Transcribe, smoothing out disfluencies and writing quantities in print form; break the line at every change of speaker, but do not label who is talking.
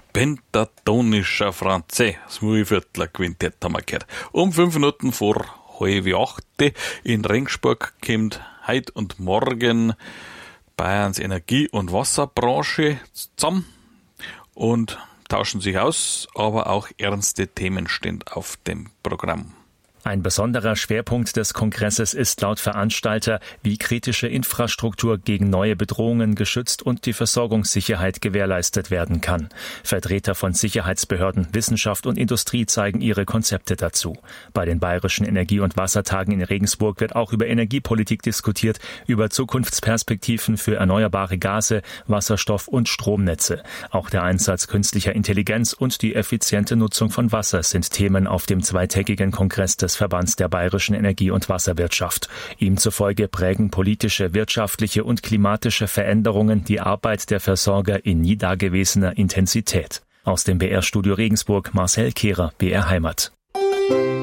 Pentatonischer Franzé, das Mühlviertler-Quintett haben wir gehört. Um 5 Minuten vor 7:30 in Regensburg kommt heute und morgen Bayerns Energie- und Wasserbranche zusammen und tauschen sich aus, aber auch ernste Themen stehen auf dem Programm.
Ein besonderer Schwerpunkt des Kongresses ist laut Veranstalter, wie kritische Infrastruktur gegen neue Bedrohungen geschützt und die Versorgungssicherheit gewährleistet werden kann. Vertreter von Sicherheitsbehörden, Wissenschaft und Industrie zeigen ihre Konzepte dazu. Bei den Bayerischen Energie- und Wassertagen in Regensburg wird auch über Energiepolitik diskutiert, über Zukunftsperspektiven für erneuerbare Gase, Wasserstoff und Stromnetze. Auch der Einsatz künstlicher Intelligenz und die effiziente Nutzung von Wasser sind Themen auf dem zweitägigen Kongress des Verbands der Bayerischen Energie- und Wasserwirtschaft. Ihm zufolge prägen politische, wirtschaftliche und klimatische Veränderungen die Arbeit der Versorger in nie dagewesener Intensität. Aus dem BR-Studio Regensburg, Marcel Kehrer, BR Heimat.